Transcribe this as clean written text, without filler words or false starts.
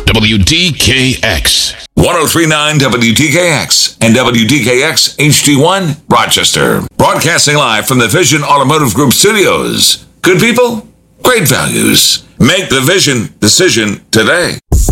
WDKX. 1039 WDKX and WDKX HD1 Rochester. Broadcasting live from the Vision Automotive Group studios. Good people, great values. Make the Vision decision today.